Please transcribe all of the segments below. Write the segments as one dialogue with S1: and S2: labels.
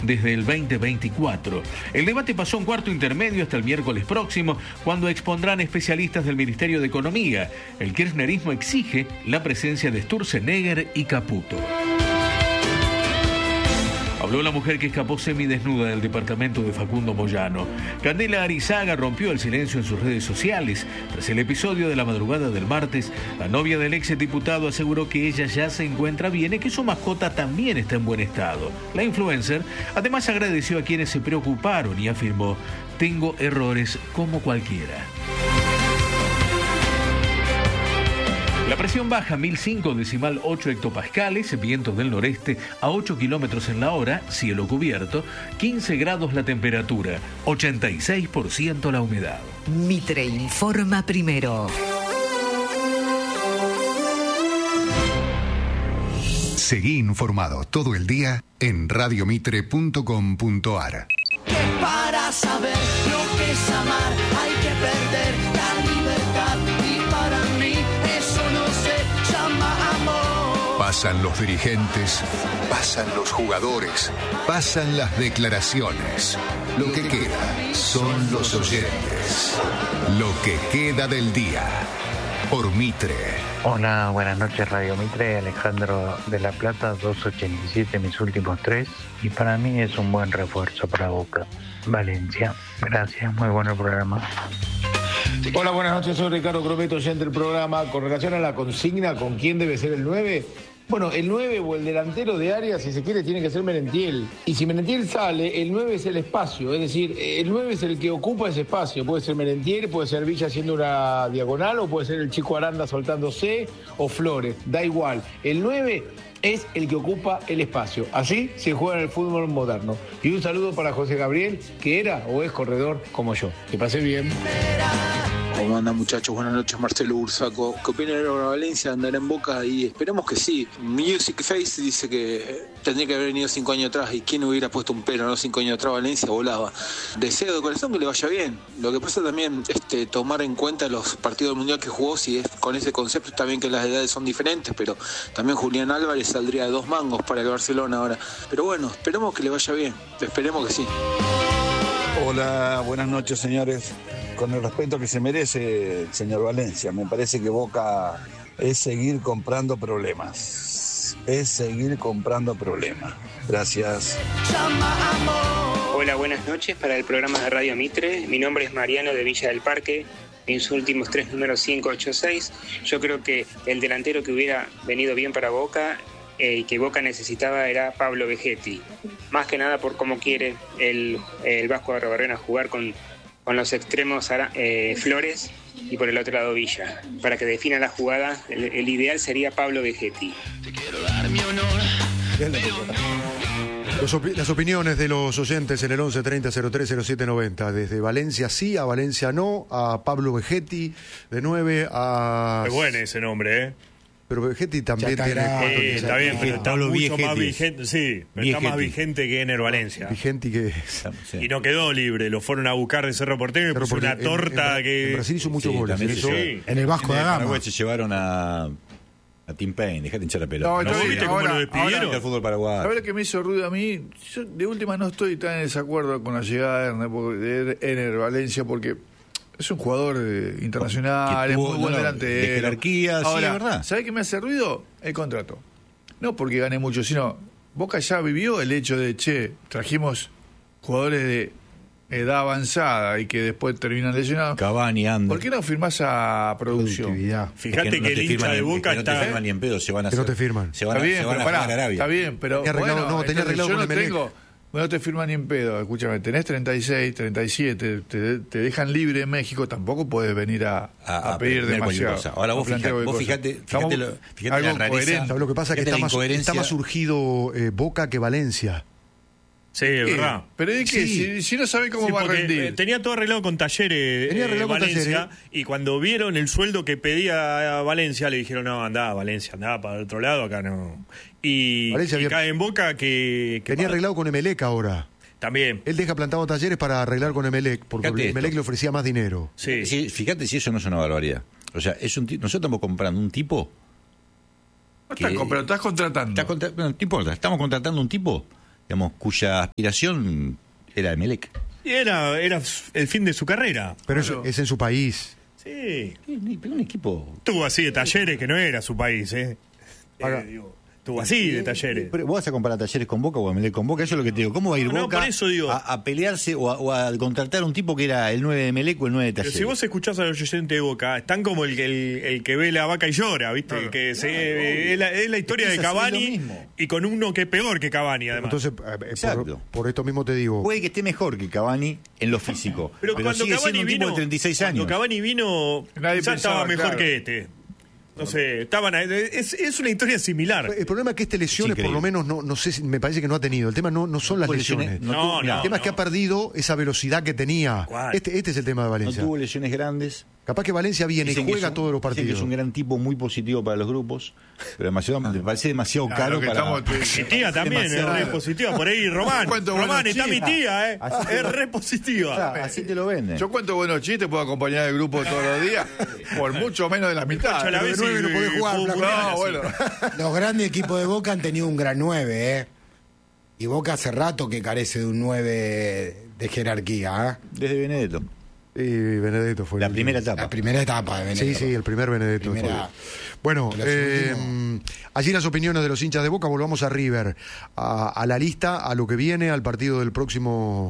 S1: desde el 2024. El debate pasó a un cuarto intermedio hasta el miércoles próximo, cuando expondrán especialistas del Ministerio de Economía. El kirchnerismo exige la presencia de Sturzenegger y Caputo. Habló la mujer que escapó semidesnuda del departamento de Facundo Moyano. Candela Arizaga rompió el silencio en sus redes sociales. Tras el episodio de la madrugada del martes, la novia del ex diputado aseguró que ella ya se encuentra bien y que su mascota también está en buen estado. La influencer además agradeció a quienes se preocuparon y afirmó: "Tengo errores como cualquiera". La presión baja 1005,8 hectopascales, vientos del noreste a 8 kilómetros en la hora, cielo cubierto, 15 grados la temperatura, 86% la humedad.
S2: Mitre informa primero.
S3: Seguí informado todo el día en radiomitre.com.ar.
S4: Que para saber lo que es amar hay que perder la libertad, y para mí eso no se llama amor.
S3: Pasan los dirigentes, pasan los jugadores, pasan las declaraciones. Lo que queda son los oyentes. Lo que queda del día. Por Mitre.
S5: Hola, buenas noches Radio Mitre, Alejandro de La Plata, 287 mis últimos 3, y para mí es un buen refuerzo para Boca. Valencia, gracias, muy bueno el programa.
S6: Hola, buenas noches, soy Ricardo Crometo, oyente del programa. Con relación a la consigna, ¿con quién debe ser el 9? Bueno, el 9 o el delantero de área, si se quiere, tiene que ser Merentiel. Y si Merentiel sale, el 9 es el espacio. Es decir, el 9 es el que ocupa ese espacio. Puede ser Merentiel, puede ser Villa haciendo una diagonal, o puede ser el Chico Aranda soltándose, o Flores. Da igual. El 9 es el que ocupa el espacio. Así se juega en el fútbol moderno. Y un saludo para José Gabriel, que era o es corredor como yo. Que pase bien.
S7: ¿Cómo andan, muchachos? Buenas noches, Marcelo Bursaco. ¿Qué opinan de Valencia? ¿Andará en Boca? Y esperemos que sí. Music Face dice que tendría que haber venido 5 años atrás, y quién hubiera puesto un pero, ¿no? 5 años atrás Valencia volaba. Deseo de corazón que le vaya bien. Lo que pasa también, tomar en cuenta los partidos del Mundial que jugó, si es con ese concepto, también que las edades son diferentes, pero también Julián Álvarez saldría de 2 mangos para el Barcelona ahora. Pero bueno, esperemos que le vaya bien. Esperemos que sí.
S8: Hola, buenas noches, señores. Con el respeto que se merece el señor Valencia, me parece que Boca es seguir comprando problemas. Gracias.
S9: Hola, buenas noches para el programa de Radio Mitre. Mi nombre es Mariano de Villa del Parque. Mis últimos 3 números 586. Yo creo que el delantero que hubiera venido bien para Boca y que Boca necesitaba era Pablo Vegetti. Más que nada por cómo quiere el Vasco Arrobarrena jugar con los extremos Flores y por el otro lado Villa. Para que defina la jugada, el ideal sería Pablo Vegetti.
S4: Te quiero dar mi honor.
S10: Las opiniones de los oyentes en el 1130-030790. Desde Valencia sí, a Valencia no, a Pablo Vegetti, de 9 a...
S11: Es bueno ese nombre, ¿eh?
S10: Pero Vegetti también tiene...
S11: está bien, pero está
S12: Pablo
S11: mucho
S12: Viegetti.
S11: más vigente. Sí, pero está más vigente que Ener Valencia.
S10: Vigente que...
S12: Sí.
S11: Y no quedó libre, lo fueron a buscar de Cerro Porteño y puso una torta que...
S10: En Brasil hizo muchos goles.
S12: Sí.
S13: En el Vasco da Gama.
S12: Paraguay se llevaron a Tim Payne, dejate hinchar la pelota.
S11: ¿No viste cómo lo despidieron?
S12: El fútbol paraguayo.
S6: ¿Sabes lo que me hizo ruido a mí? Yo de última no estoy tan en desacuerdo con la llegada de Ener Valencia, porque es un jugador internacional, es muy buen delantero.
S12: De jerarquía,
S6: ahora,
S12: sí, es verdad.
S6: ¿Sabés qué me hace ruido? El contrato. No porque gane mucho, sino Boca ya vivió el hecho de, trajimos jugadores de edad avanzada y que después terminan lesionados.
S12: Cavani, anda.
S6: ¿Por qué no firmás a producción?
S11: Fíjate que el hincha de Boca
S12: está... No te firman ni en pedo, se van a
S10: hacer. Que no te firman.
S12: Se van a jugar a Arabia.
S6: Está bien, pero
S10: tenía arreglado,
S6: tenía
S10: arreglado
S6: yo
S10: con
S6: no
S10: Emelec.
S6: tengo... No te firman ni en pedo, escúchame, tenés 36, 37, te dejan libre en México, tampoco puedes venir a pedir demasiado.
S12: Ahora vos fíjate la rareza.
S10: Lo que pasa es que está más surgido Boca que Valencia.
S11: Sí, es verdad.
S6: Pero es que si no sabe cómo va a rendir.
S11: Tenía todo arreglado con Talleres Valencia, y cuando vieron el sueldo que pedía a Valencia, le dijeron, no, andá Valencia, andá para el otro lado, acá no. Y cae en Boca que
S10: tenía arreglado con Emelec ahora.
S11: También.
S10: Él deja plantado Talleres para arreglar con Emelec, porque Emelec le ofrecía más dinero.
S12: Sí. Fíjate si eso no es una barbaridad. O sea, nosotros estamos comprando un tipo...
S6: Pero estás contratando.
S12: No importa, estamos contratando un tipo digamos, cuya aspiración era Emelec.
S11: Y era el fin de su carrera.
S10: Pero es en su país.
S11: Sí.
S12: Pero un equipo...
S11: Estuvo así de Talleres, que no era su país, estuvo así de Talleres.
S12: Pero ¿vos vas a comparar Talleres con Boca o Emelec con Boca? Eso es lo que te digo. ¿Cómo va a ir Boca
S11: por eso digo.
S12: a pelearse o a contratar a un tipo que era el 9 de Emelec o el 9 de Talleres?
S11: Pero si vos escuchás a los oyentes de Boca, están como el que ve la vaca y llora, ¿viste? Claro. Es la historia de Cavani y con uno que es peor que Cavani, además.
S10: Entonces, por esto mismo te digo...
S12: Puede que esté mejor que Cavani en lo físico, pero
S11: cuando
S12: sigue
S11: Cavani
S12: siendo un tipo de 36 años.
S11: Cuando Cavani vino, ya estaba mejor que este. No sé, es una historia similar.
S10: El problema es que lesiones, por lo menos, no sé, me parece que no ha tenido. El tema no son las lesiones. El tema es que ha perdido esa velocidad que tenía. Este es el tema de Valencia.
S12: No tuvo lesiones grandes.
S10: Capaz que Valencia viene y juega todos los partidos.
S12: Que es un gran tipo, muy positivo para los grupos, pero me parece demasiado caro para...
S11: Mi tía también es re positiva. Por ahí, Román, está mi tía, es re positiva.
S12: Así te lo venden.
S8: Yo cuento buenos chistes, puedo acompañar al grupo todos los días, por mucho menos de la mitad.
S10: No podés jugar.
S8: No, bueno.
S13: Los grandes equipos de Boca han tenido un gran 9, Y Boca hace rato que carece de un 9 de jerarquía,
S12: Desde Benedetto.
S10: Y Benedetto fue
S12: la primera etapa.
S13: La primera etapa de Benedetto.
S10: Sí, el primer Benedetto. Bueno, allí las opiniones de los hinchas de Boca. Volvamos a River, a la lista, a lo que viene, al partido del próximo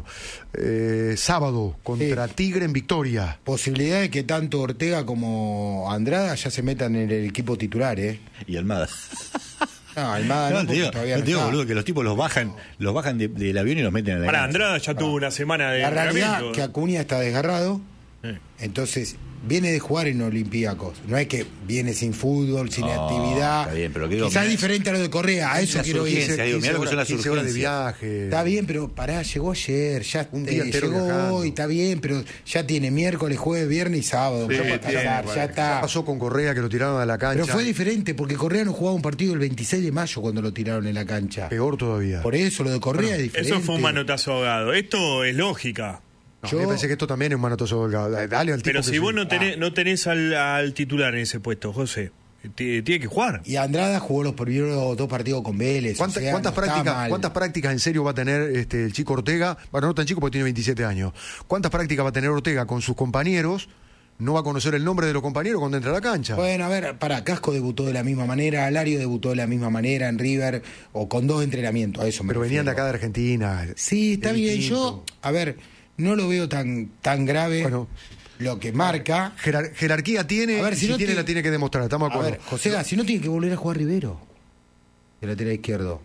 S10: sábado contra Tigre en Victoria.
S13: Posibilidad de que tanto Ortega como Andrada ya se metan en el equipo titular,
S12: Y Almada.
S13: No, Almada
S12: todavía no digo, boludo, que los tipos los bajan del avión y los meten en la
S11: cancha. Andrada ya tuvo una semana de entrenamiento.
S13: La realidad que Acuña está desgarrado, entonces viene de jugar en Olympiacos. No es que viene sin fútbol, sin actividad.
S12: Está bien, pero
S13: quizás diferente a lo de Correa, a eso quiero ir.
S10: 15 horas de viaje.
S13: Está bien, pero llegó ayer, ya
S10: un día entero
S13: llegó
S10: viajando.
S13: hoy, está bien, pero ya tiene miércoles, jueves, viernes y sábado. Ya está.
S10: Pasó con Correa, que lo tiraron a la cancha.
S13: Pero fue diferente, porque Correa no jugaba un partido el 26 de mayo cuando lo tiraron en la cancha.
S10: Peor todavía.
S13: Por eso lo de Correa es diferente.
S11: Eso fue un manotazo ahogado. Esto es lógica.
S10: Me parece que esto también es un manotazo holgado. Dale al tipo.
S11: Pero si vos no tenés al titular en ese puesto, José, tiene que jugar.
S13: Y Andrada jugó los primeros 2 partidos con Vélez.
S10: ¿Cuántas prácticas en serio va a tener el chico Ortega? Bueno, no tan chico porque tiene 27 años. ¿Cuántas prácticas va a tener Ortega con sus compañeros? No va a conocer el nombre de los compañeros cuando entra a la cancha.
S13: Bueno, a ver, Casco debutó de la misma manera, Alario debutó de la misma manera en River, o con 2 entrenamientos, a eso me
S10: Pero venían de acá de Argentina.
S13: Sí, está bien. Yo, a ver, no lo veo tan grave lo que marca.
S10: Jerarquía tiene, a ver, si no tiene, la tiene que demostrar, estamos de acuerdo.
S13: A ver, José, si no tiene que volver a jugar Rivero, el lateral izquierdo.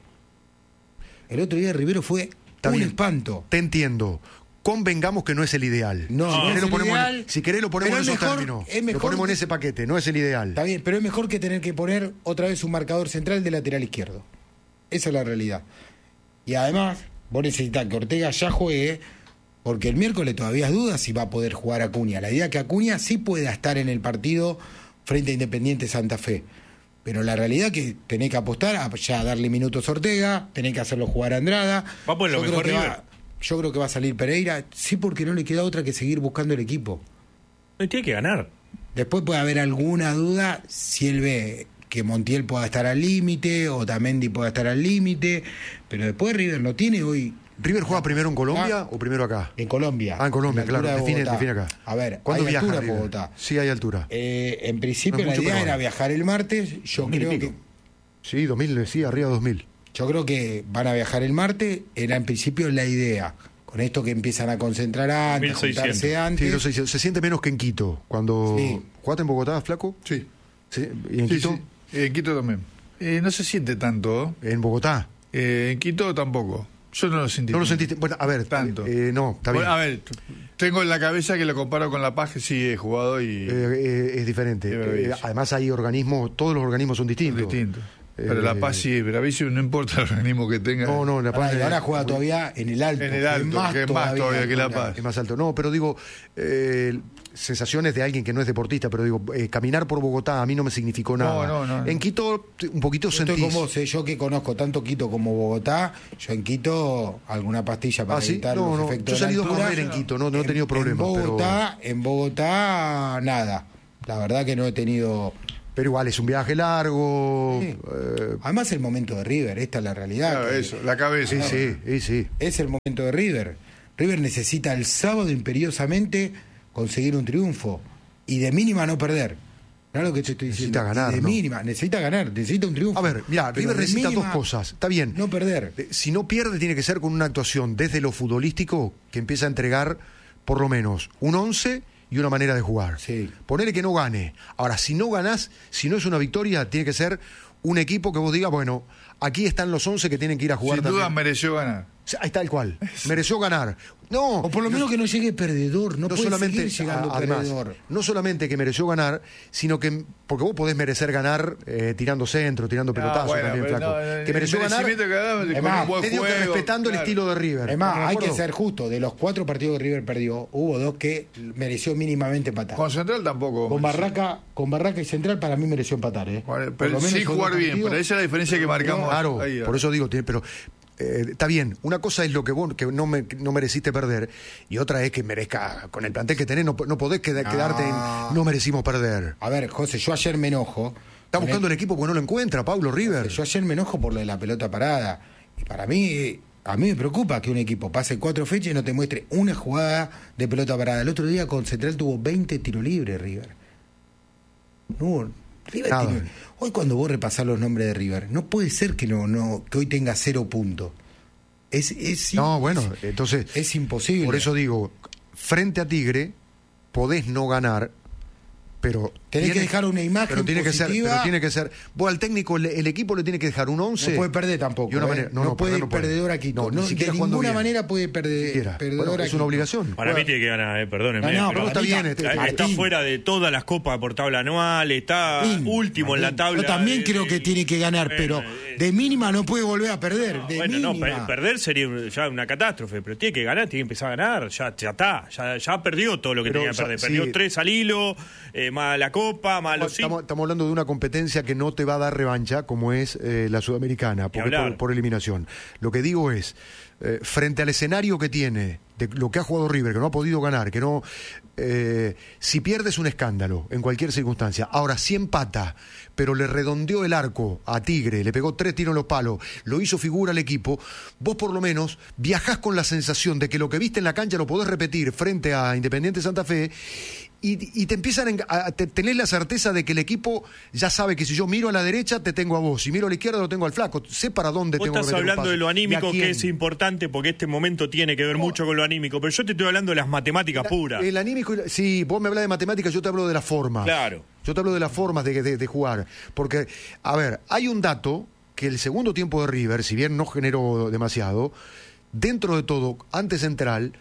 S13: El otro día Rivero fue un espanto.
S10: Te entiendo. Convengamos que no es el ideal. Si querés lo ponemos en esos términos. Lo ponemos en ese paquete, no es el ideal.
S13: Está bien, pero es mejor que tener que poner otra vez un marcador central de lateral izquierdo. Esa es la realidad. Y además, vos necesitas que Ortega ya juegue, porque el miércoles todavía es duda si va a poder jugar Acuña. La idea es que Acuña sí pueda estar en el partido frente a Independiente Santa Fe. Pero la realidad es que tenés que apostar a ya darle minutos a Ortega, tenés que hacerlo jugar a Andrada.
S11: Va por lo mejor
S13: yo creo que va a salir Pereira, sí, porque no le queda otra que seguir buscando el equipo.
S11: Tiene que ganar.
S13: Después puede haber alguna duda si él ve que Montiel pueda estar al límite o Tamendi pueda estar al límite, pero después River no tiene hoy.
S10: ¿River juega primero en Colombia o primero acá?
S13: En Colombia.
S10: En Colombia, claro. Define acá.
S13: A ver,
S10: ¿cuándo
S13: hay
S10: viaja
S13: altura
S10: River?
S13: Bogotá.
S10: Sí, hay altura.
S13: En principio la idea era viajar el martes. Yo creo que...
S10: Sí, 2000, sí, arriba de 2000.
S13: Yo creo que van a viajar el martes. Era en principio la idea. Con esto que empiezan a concentrar antes,
S11: 1600.
S13: juntarse antes.
S10: Sí, se siente menos que en Quito. Cuando ¿jugaste en Bogotá, Flaco?
S8: Sí.
S10: ¿Y en Quito?
S8: Sí. En Quito también. No se siente tanto.
S10: ¿En Bogotá?
S8: En Quito tampoco. Yo no lo sentí.
S10: ¿No lo sentiste? Bueno, a ver,
S8: tanto.
S10: No, está bien.
S8: Bueno, a ver, tengo en la cabeza que lo comparo con La Paz, que sí he jugado y...
S10: es diferente. Además hay organismos, todos los organismos son distintos.
S8: Pero La Paz sí es bravísimo, no importa el organismo que tenga.
S10: No, La Paz.
S13: Ahora juega todavía en el alto.
S8: En el alto, que es más todavía que La Paz.
S10: Es más alto. No, pero digo, sensaciones de alguien que no es deportista, pero digo, caminar por Bogotá a mí no me significó nada.
S8: No.
S10: En Quito, un poquito sentís.
S13: Estoy como vos, yo que conozco tanto Quito como Bogotá, yo en Quito alguna pastilla para evitar los efectos.
S10: Yo he salido a correr en Quito, no he tenido problemas.
S13: En Bogotá, nada. La verdad que no he tenido
S10: Pero igual es un viaje largo.
S13: Sí. Además el momento de River, esta es la realidad.
S14: Claro, eso, la cabeza.
S10: Sí.
S13: Es el momento de River. River necesita el sábado imperiosamente conseguir un triunfo y de mínima no perder. ¿No es lo que te estoy diciendo?
S10: Necesita ganar,
S13: de mínima, necesita ganar, necesita un triunfo.
S10: A ver, mira, River necesita dos cosas. Está bien.
S13: No perder.
S10: Si no pierde, tiene que ser con una actuación desde lo futbolístico que empieza a entregar por lo menos un 11 y una manera de jugar.
S13: Sí.
S10: Ponele que no gane. Ahora, si no ganás, si no es una victoria, tiene que ser un equipo que vos digas, bueno, aquí están los 11 que tienen que ir a jugar.
S14: Sin duda mereció ganar.
S10: Ahí está el cual. Mereció ganar. No,
S13: o por lo menos que no llegue perdedor, no puede solamente seguir llegando perdedor.
S10: No solamente que mereció ganar, sino que porque vos podés merecer ganar tirando centro, tirando pelotazo también, flaco. Que mereció ganar. Te digo que respetando el estilo de River.
S13: Es más, hay que ser justo. De los 4 partidos que River perdió, hubo 2 que mereció mínimamente empatar.
S14: Con Central tampoco.
S13: Con Barraca y Central para mí mereció empatar.
S14: Bueno, pero sí jugar bien, pero esa es la diferencia que marcamos.
S10: Claro, ahí, por eso digo, pero está bien, una cosa es lo que vos que no mereciste perder y otra es que merezca, con el plantel que tenés no podés quedarte en no merecimos perder.
S13: A ver, José, yo ayer me enojo.
S10: Está buscando el equipo porque no lo encuentra, Pablo River.
S13: Yo ayer me enojo por lo de la pelota parada y para mí, a mí me preocupa que un equipo pase 4 fechas y no te muestre una jugada de pelota parada. El otro día con Central tuvo 20 tiros libres River. No, River tiene, hoy cuando vos repasás los nombres de River, no puede ser que que hoy tenga 0 puntos.
S10: Entonces
S13: es imposible.
S10: Por eso digo, frente a Tigre podés no ganar, pero
S13: tenés que dejar una imagen positiva.
S10: Tiene que ser. Vos al técnico, el equipo le tiene que dejar un 11.
S13: No puede perder tampoco. No puede ir perdedor aquí. No, de ninguna manera puede perder. Perdedor
S10: es una obligación.
S11: Para mí tiene que ganar, perdónenme.
S10: Pero está bien.
S11: Está fuera de todas las copas por tabla anual, está último en la tabla.
S13: Yo también creo que tiene que ganar, pero de mínima no puede volver a perder.
S11: Perder sería ya una catástrofe, pero tiene que ganar, tiene que empezar a ganar. Ya está, ya perdió todo lo que tenía que perder. Perdió 3 al hilo, más la copa.
S10: Estamos hablando de una competencia que no te va a dar revancha como es la sudamericana por eliminación. Lo que digo es, frente al escenario que tiene, de lo que ha jugado River, que no ha podido ganar, que no si pierde es un escándalo en cualquier circunstancia. Ahora, si empata, pero le redondeó el arco a Tigre, le pegó 3 tiros en los palos, lo hizo figura al equipo, vos por lo menos viajás con la sensación de que lo que viste en la cancha lo podés repetir frente a Independiente Santa Fe. Y te empiezan a tener la certeza de que el equipo ya sabe que si yo miro a la derecha te tengo a vos, si miro a la izquierda lo tengo al flaco, sé para dónde tengo que meter.
S11: Estás hablando de lo anímico, que es importante porque este momento tiene que ver mucho con lo anímico, pero yo te estoy hablando de las matemáticas puras.
S10: El anímico, sí, vos me hablas de matemáticas, yo te hablo de las formas.
S11: Claro.
S10: Yo te hablo de las formas de jugar, porque, a ver, hay un dato que el segundo tiempo de River, si bien no generó demasiado, dentro de todo, ante Central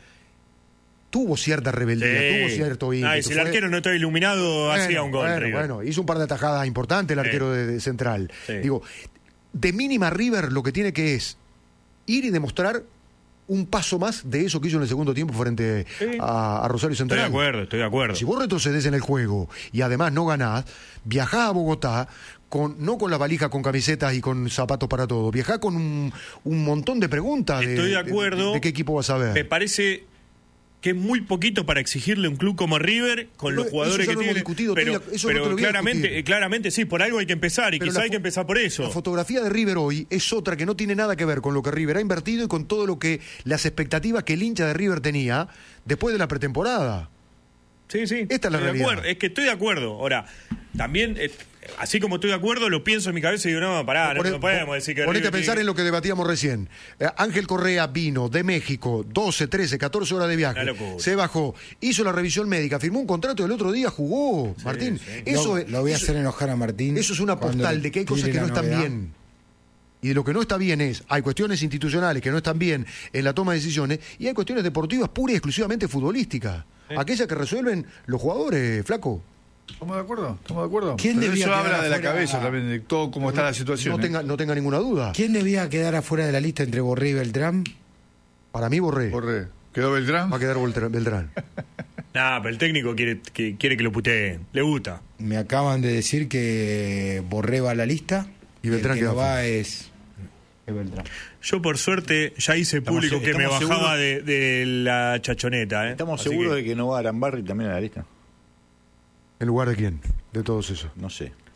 S10: tuvo cierta rebeldía, tuvo cierto ímpetu.
S11: Si el arquero no estaba iluminado, hacía un gol.
S10: Bueno, hizo un par de atajadas importantes el arquero de Central. Sí. Digo, de mínima River lo que tiene que es ir y demostrar un paso más de eso que hizo en el segundo tiempo frente a Rosario Central.
S11: Estoy de acuerdo.
S10: Si vos retrocedes en el juego y además no ganás, viajás a Bogotá, no con la valija con camisetas y con zapatos para todo, viajás con un montón de preguntas.
S11: Estoy de acuerdo.
S10: De qué equipo vas a ver.
S11: Me parece que es muy poquito para exigirle a un club como River con los jugadores que tiene. Pero claramente sí, por algo hay que empezar y quizá hay que empezar por eso.
S10: La fotografía de River hoy es otra que no tiene nada que ver con lo que River ha invertido y con todo lo que las expectativas que el hincha de River tenía después de la pretemporada.
S11: Sí.
S10: Esta es la realidad.
S11: Es que estoy de acuerdo. Ahora, también, así como estoy de acuerdo, lo pienso en mi cabeza y digo, no podemos decir que...
S10: Ponete a pensar en lo que debatíamos recién. Ángel Correa vino de México, 12, 13, 14 horas de viaje. Se bajó, hizo la revisión médica, firmó un contrato y el otro día jugó, Martín. Eso
S13: lo voy a hacer enojar a Martín.
S10: Eso es una postal de que hay cosas que no están bien. Y de lo que no está bien hay cuestiones institucionales que no están bien en la toma de decisiones y hay cuestiones deportivas pura y exclusivamente futbolísticas. Aquellas que resuelven los jugadores, flaco.
S14: ¿Estamos de acuerdo?
S13: ¿Quién debía
S14: eso habla de la
S13: afuera?
S14: cabeza también, de todo cómo está la situación.
S10: No tenga ninguna duda.
S13: ¿Quién debía quedar afuera de la lista entre Borré y Beltrán?
S10: Para mí Borré.
S14: ¿Quedó Beltrán?
S10: Va a quedar Beltrán.
S11: Pero el técnico quiere que lo puteen. Le gusta.
S13: Me acaban de decir que Borré va a la lista
S10: y Beltrán
S13: que no va es Beltrán.
S11: Yo por suerte ya hice público que me bajaba de la chachoneta.
S12: ¿Estamos seguros de que no va Arambarri también a la lista?
S10: ¿En lugar de quién? De todos esos.
S12: No sé.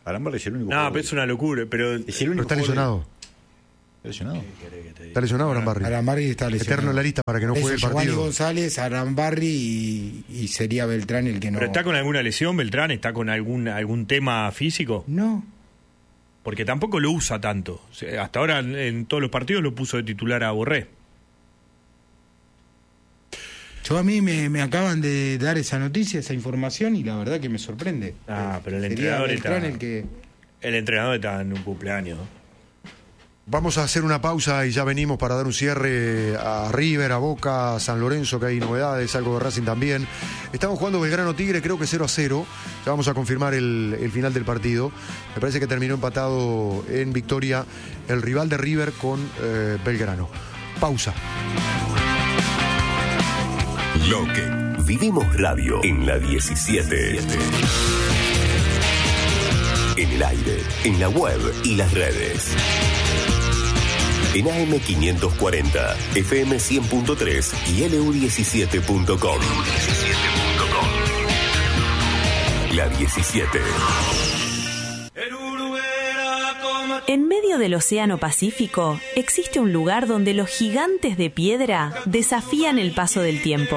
S12: Arambarri es el único.
S11: No, pero es una locura. Pero
S12: es el único.
S10: Está lesionado.
S12: ¿Está lesionado?
S10: Está lesionado Arambarri.
S13: Arambarri está lesionado.
S10: Eterno en la lista para que no juegue el partido.
S13: Giovanni González, Arambarri y sería Beltrán el que no.
S11: ¿Pero está con alguna lesión, Beltrán? ¿Está con algún tema físico?
S13: No.
S11: Porque tampoco lo usa tanto. O sea, hasta ahora en todos los partidos lo puso de titular a Borré.
S13: Yo a mí me acaban de dar esa noticia, esa información, y la verdad que me sorprende.
S11: Pero el
S13: Sería
S11: entrenador
S13: Beltrán
S11: está... El entrenador está en un cumpleaños.
S10: Vamos a hacer una pausa y ya venimos para dar un cierre a River, a Boca, a San Lorenzo, que hay novedades, algo de Racing también. Estamos jugando Belgrano Tigre, creo que 0-0. Ya vamos a confirmar el final del partido. Me parece que terminó empatado en victoria el rival de River con Belgrano. Pausa.
S15: Lo que vivimos radio en la 17. En el aire, en la web y las redes. En AM540, FM 100.3 y LU17.com. La 17.
S16: En medio del Océano Pacífico existe un lugar donde los gigantes de piedra desafían el paso del tiempo.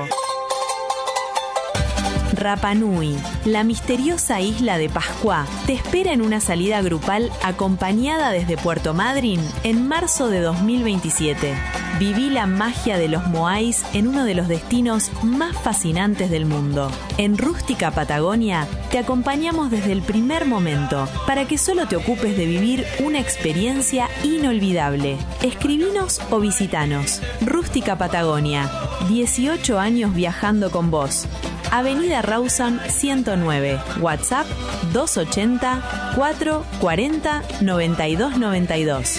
S16: Rapa Nui, la misteriosa isla de Pascua, te espera en una salida grupal acompañada desde Puerto Madryn en marzo de 2027. Viví la magia de los Moais en uno de los destinos más fascinantes del mundo. En Rústica Patagonia te acompañamos desde el primer momento para que solo te ocupes de vivir una experiencia inolvidable. Escribinos o visitanos. Rústica Patagonia, 18 años viajando con vos. Avenida Rawson 109, WhatsApp 280 440 9292.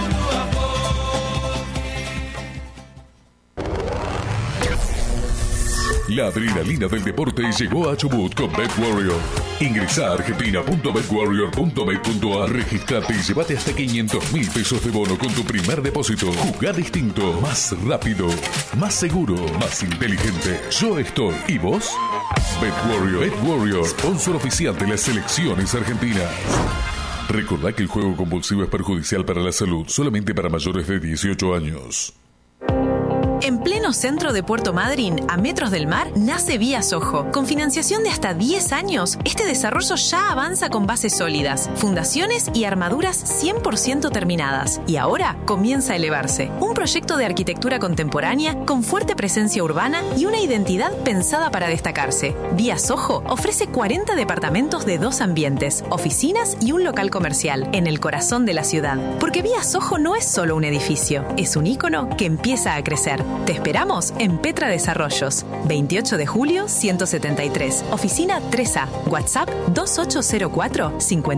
S17: La adrenalina del deporte llegó a Chubut con BetWarrior. Ingresa a argentina.betwarrior.bet.ar, registrate y llévate hasta 500.000 pesos de bono con tu primer depósito. Jugá distinto, más rápido, más seguro, más inteligente. Yo estoy. ¿Y vos? BetWarrior, sponsor oficial de las selecciones argentinas. Recordá que el juego compulsivo es perjudicial para la salud, solamente para mayores de 18 años.
S16: En pleno centro de Puerto Madryn, a metros del mar, nace Vía Sojo. Con financiación de hasta 10 años, este desarrollo ya avanza con bases sólidas, fundaciones y armaduras 100% terminadas. Y ahora comienza a elevarse. Un proyecto de arquitectura contemporánea con fuerte presencia urbana y una identidad pensada para destacarse. Vía Sojo ofrece 40 departamentos de 2 ambientes, oficinas y un local comercial en el corazón de la ciudad. Porque Vía Sojo no es solo un edificio, es un ícono que empieza a crecer. Te esperamos en Petra Desarrollos, 28 de julio 173, oficina 3A, WhatsApp 2804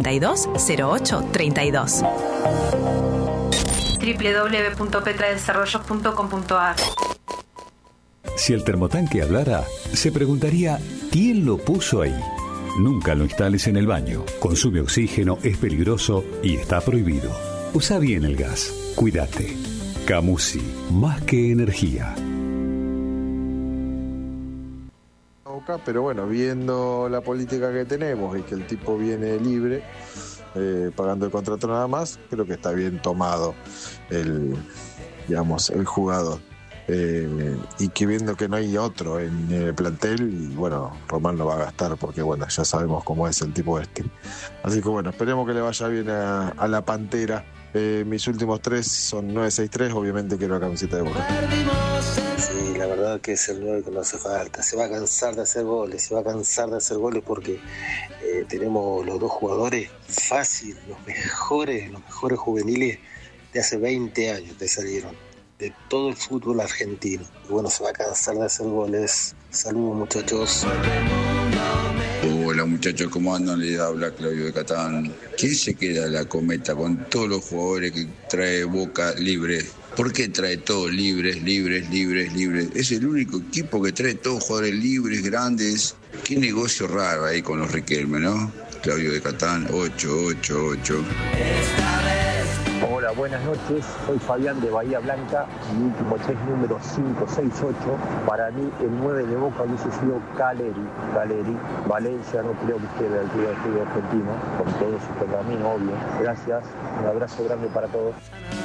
S16: 520832.
S18: www.petradesarrollos.com.ar.
S19: Si el termotanque hablara, se preguntaría ¿quién lo puso ahí? Nunca lo instales en el baño. Consume oxígeno, es peligroso y está prohibido. Usa bien el gas. Cuídate. Camusi, más que energía.
S20: Pero bueno, viendo la política que tenemos y que el tipo viene libre, pagando el contrato nada más, creo que está bien tomado el jugador. Y que viendo que no hay otro en el plantel, y bueno, Román no va a gastar porque bueno, ya sabemos cómo es el tipo este. Así que bueno, esperemos que le vaya bien a la Pantera. Mis últimos 3 son 9-6-3, obviamente quiero la camiseta de Boca.
S21: Sí, la verdad que es el 9 que no hace falta. Se va a cansar de hacer goles, porque tenemos los 2 jugadores fácil, los mejores juveniles de hace 20 años te salieron, de todo el fútbol argentino. Y bueno, se va a cansar de hacer goles. Saludos, muchachos.
S22: Hola muchachos, ¿cómo andan? Les habla Claudio de Catán. ¿Quién se queda la Cometa con todos los jugadores que trae Boca libres? ¿Por qué trae todos libres? Es el único equipo que trae todos jugadores libres, grandes. Qué negocio raro ahí con los Riquelme, ¿no? Claudio de Catán, 888.
S1: buenas noches. Soy Fabián de Bahía Blanca. Mi último check número 568. Para mí, el 9 de Boca hubiese sido Caleri. Valencia no creo que esté de altura del fútbol argentino, con todo su pergamino, obvio. Gracias. Un abrazo grande para todos.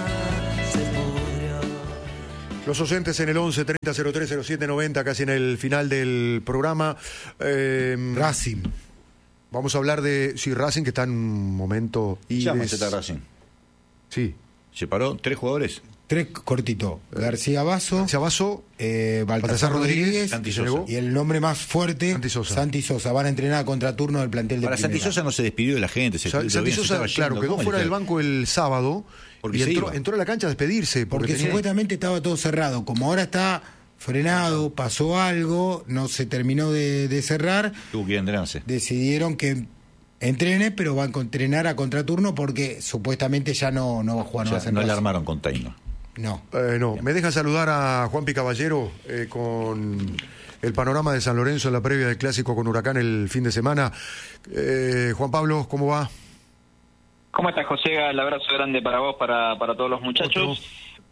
S10: Los oyentes en el 11 30 03 07 90, casi en el final del programa.
S13: Racing.
S10: Vamos a hablar de Racing, que está en un momento...
S12: está Racing.
S10: Sí.
S12: ¿Se paró 3 jugadores?
S13: 3 cortito. García Basso, Baltasar Rodríguez
S12: Santi Sosa.
S13: y el nombre más fuerte, Santi Sosa. Van a entrenar a contraturno del plantel de
S12: Para
S13: primera.
S12: Santi Sosa no se despidió de la gente.
S10: Santi Sosa, claro, quedó fuera del banco el sábado y entró a la cancha a despedirse.
S13: Porque supuestamente estaba todo cerrado. Como ahora está frenado, pasó algo, no se terminó de cerrar.
S12: Tuvo que ir a entrenarse.
S13: Decidieron que entrene, pero van a entrenar a contraturno porque supuestamente ya no va a jugar.
S12: O sea, no le armaron con Taino.
S13: No.
S10: Me dejan saludar a Juanpi Caballero con el panorama de San Lorenzo en la previa del clásico con Huracán el fin de semana. Juan Pablo, ¿cómo va?
S18: ¿Cómo estás, José? El abrazo grande para vos, para todos los muchachos.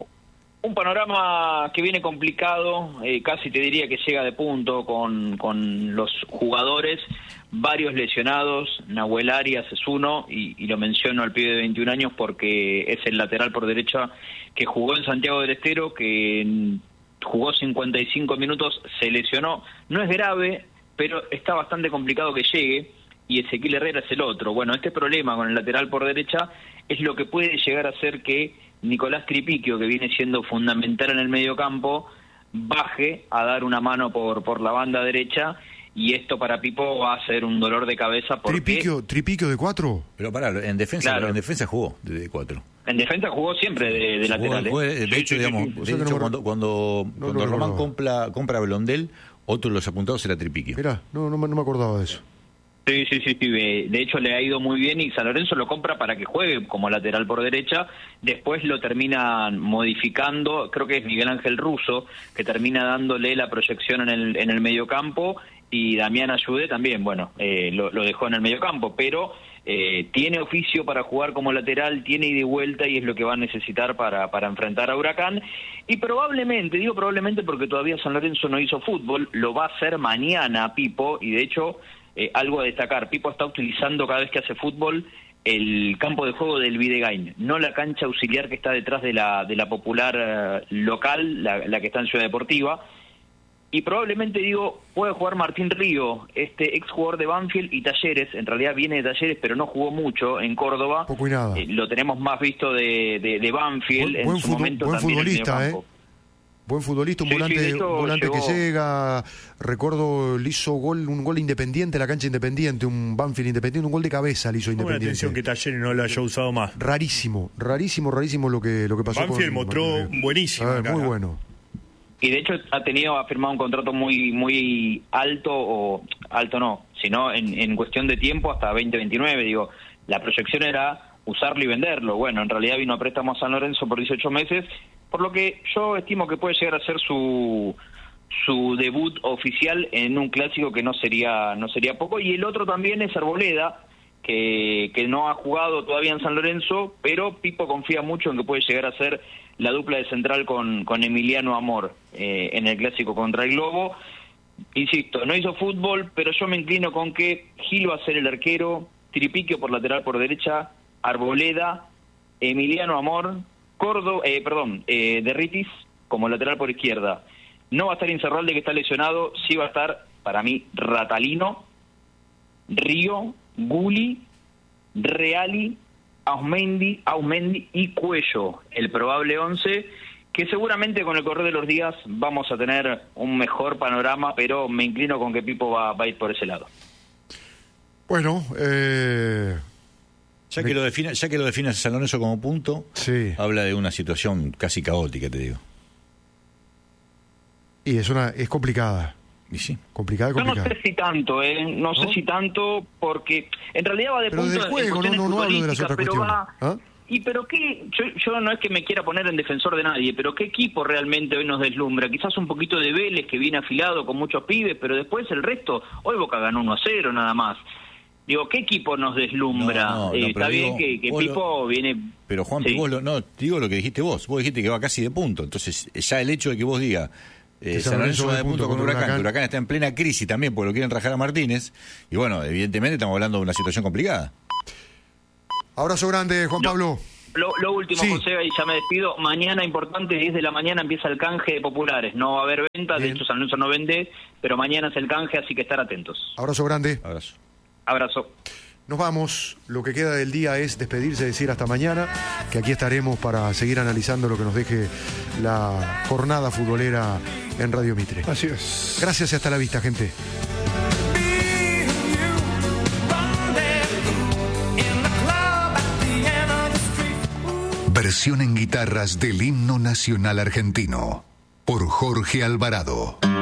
S18: Un panorama que viene complicado, casi te diría que llega de punto con los jugadores, varios lesionados. Nahuel Arias es uno, y lo menciono al pibe de 21 años porque es el lateral por derecha que jugó en Santiago del Estero, que jugó 55 minutos, se lesionó. No es grave, pero está bastante complicado que llegue, y Ezequiel Herrera es el otro. Bueno, este problema con el lateral por derecha es lo que puede llegar a hacer que Nicolás Tripiquio, que viene siendo fundamental en el mediocampo, baje a dar una mano por la banda derecha, y esto para Pipo va a ser un dolor de cabeza porque...
S10: ¿Tripiquio de 4?
S12: Pero pará, en defensa jugó de 4.
S18: En defensa jugó siempre de lateral.
S12: De hecho, cuando Román compra a Blondel, otro de los apuntados era Tripiquio.
S10: Mirá, no me acordaba de eso.
S18: Sí. De hecho le ha ido muy bien, y San Lorenzo lo compra para que juegue como lateral por derecha. Después lo terminan modificando, creo que es Miguel Ángel Russo, que termina dándole la proyección en el mediocampo, y Damián Ayudé también, lo dejó en el mediocampo, pero tiene oficio para jugar como lateral, tiene ida y vuelta, y es lo que va a necesitar para enfrentar a Huracán. Y probablemente, digo probablemente porque todavía San Lorenzo no hizo fútbol, lo va a hacer mañana Pipo, y de hecho... algo a destacar, Pipo está utilizando cada vez que hace fútbol el campo de juego del Videgain, no la cancha auxiliar que está detrás de la popular local, la que está en Ciudad Deportiva, y probablemente puede jugar Martín Río, este ex jugador de Banfield y Talleres. En realidad viene de Talleres, pero no jugó mucho en Córdoba.
S10: Poco y nada.
S18: Lo tenemos más visto de Banfield. Buen
S10: futbolista, Buen futbolista, un volante que llega. Recuerdo, le hizo un gol Independiente, la cancha Independiente, un Banfield Independiente, un gol de cabeza le hizo Independiente.
S11: Atención que Talleres no lo haya usado más.
S10: Rarísimo lo que pasó.
S11: Banfield mostró buenísimo.
S10: Muy bueno.
S18: Y de hecho ha firmado un contrato muy alto, sino en cuestión de tiempo hasta 2029. La proyección era usarlo y venderlo. Bueno, en realidad vino a préstamo a San Lorenzo por 18 meses, por lo que yo estimo que puede llegar a ser su debut oficial en un clásico, que no sería poco. Y el otro también es Arboleda, que no ha jugado todavía en San Lorenzo, pero Pipo confía mucho en que puede llegar a ser la dupla de central con Emiliano Amor en el clásico contra el Globo. Insisto, no hizo fútbol, pero yo me inclino con que Gil va a ser el arquero, Tripiquio por lateral por derecha, Arboleda, Emiliano Amor, Derritis como lateral por izquierda. No va a estar Incerralde, que está lesionado. Sí va a estar, para mí, Ratalino, Río, Guli, Reali, Ausmendi y Cuello, el probable 11, que seguramente con el correr de los días vamos a tener un mejor panorama, pero me inclino con que Pipo va a ir por ese lado.
S10: Bueno,
S12: ya que lo define San Lorenzo como punto, habla de una situación casi caótica, te digo.
S10: Y es complicada.
S12: Y sí.
S18: Yo no sé si tanto, no sé si tanto, porque en realidad va de punto
S10: del juego, no hablo de las otras cuestiones.
S18: Pero qué, yo no es que me quiera poner en defensor de nadie, pero qué equipo realmente hoy nos deslumbra. Quizás un poquito de Vélez, que viene afilado con muchos pibes, pero después el resto, hoy Boca ganó 1-0 nada más. Digo, ¿qué equipo nos deslumbra? Está bien que Pipo viene...
S12: Pero Juan, sí. Digo lo que dijiste vos. Vos dijiste que va casi de punto. Entonces, ya el hecho de que vos digas... San Lorenzo va de punto con Huracán, que Huracán está en plena crisis también porque lo quieren rajar a Martínez. Y bueno, evidentemente estamos hablando de una situación complicada.
S10: Abrazo grande, Juan Pablo.
S18: Lo último, sí. José, y ya me despido. Mañana, importante, 10 de la mañana empieza el canje de populares. No va a haber venta, de hecho San Lorenzo no vende, pero mañana es el canje, así que estar atentos.
S10: Abrazo grande.
S18: Abrazo.
S10: Nos vamos. Lo que queda del día es despedirse, decir hasta mañana, que aquí estaremos para seguir analizando lo que nos deje la jornada futbolera en Radio Mitre.
S14: Así es.
S10: Gracias y hasta la vista, gente.
S17: Versión en guitarras del himno nacional argentino por Jorge Alvarado.